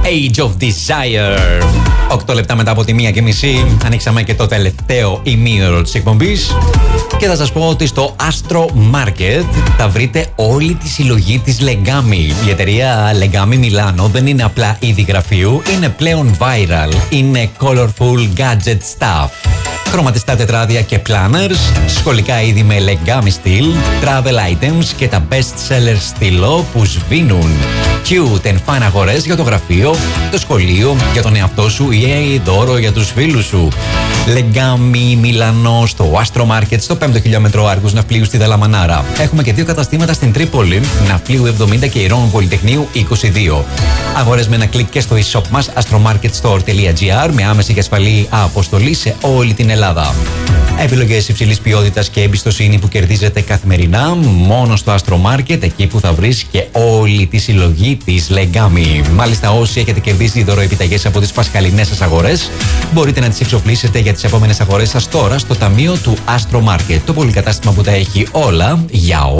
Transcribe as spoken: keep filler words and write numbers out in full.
Age of Desire. οκτώ λεπτά μετά από τη μία και μισή ανοίξαμε και το τελευταίο ημίωρο της εκπομπής. Και θα σας πω ότι στο Astro Market θα βρείτε όλη τη συλλογή της Legami. Η εταιρεία Legami Milano δεν είναι απλά είδη γραφείου, είναι πλέον viral. Είναι colorful gadget stuff. Χρωματιστά τετράδια και planners, σχολικά είδη με Legami στυλ, travel items και τα best sellers στυλό που σβήνουν. Cute and fun αγορές για το γραφείο, το σχολείο, για τον εαυτό σου ή δώρο για τους φίλους σου. Legami Μιλανό στο Astro Market, στο πέμπτο χιλιόμετρο Άργους Ναυπλίου στη Δαλαμανάρα. Έχουμε και δύο καταστήματα στην Τρίπολη, Ναυπλίου εβδομήντα και Ηρώνων Πολυτεχνείου είκοσι δύο. Αγορές με ένα κλικ και στο e-shop μας astromarketstore.gr με άμεση και ασφαλή αποστολή σε όλη την Ελλάδα. Επιλογές υψηλής ποιότητας και εμπιστοσύνη που κερδίζετε καθημερινά μόνο στο Astro Market, εκεί που θα βρεις και όλη τη συλλογή της Legami. Μάλιστα, όσοι έχετε κερδίσει δωροεπιταγές από τις πασχαλινές σας αγορές, μπορείτε να τις εξοφλήσετε για τις επόμενες αγορές σας τώρα στο ταμείο του Astro Market, το πολυκατάστημα που τα έχει όλα για